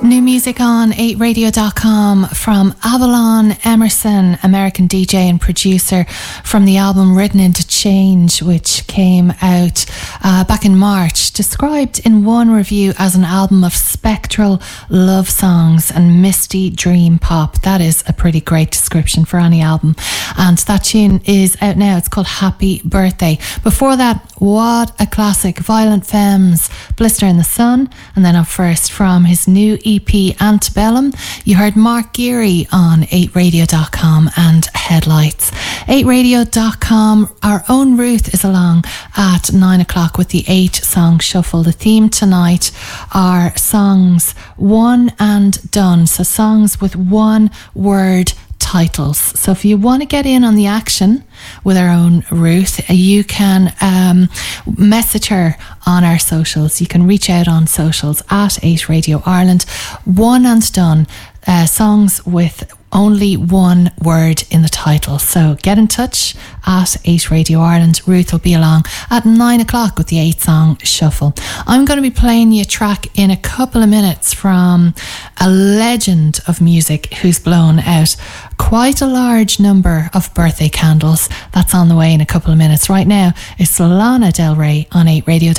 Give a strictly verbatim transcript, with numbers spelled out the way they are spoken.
New music on eight radio dot com from Avalon Emerson, American D J and producer, from the album Written into Change, which came out uh, back in March, described in one review as an album of spectral love songs and misty dream pop. That is a pretty great description for any album. And that tune is out now. It's called Happy Birthday. Before that, what a classic, Violent Femmes, Blister in the Sun. And then up first, from his new E P Antebellum, you heard Mark Geary on eight radio dot com and Headlights. eight radio dot com, our own Ruth is along at nine o'clock with the eight song shuffle. The theme tonight are songs one and done, so songs with one word titles. So if you want to get in on the action with our own Ruth, you can um, message her on our socials. You can reach out on socials at eight Radio Ireland. One and done, uh, songs with only one word in the title. So get in touch at eight Radio Ireland. Ruth will be along at nine o'clock with the eight song shuffle. I'm going to be playing you a track in a couple of minutes from a legend of music who's blown out quite a large number of birthday candles. That's on the way in a couple of minutes. Right now, it's Lana Del Rey on eight Radio.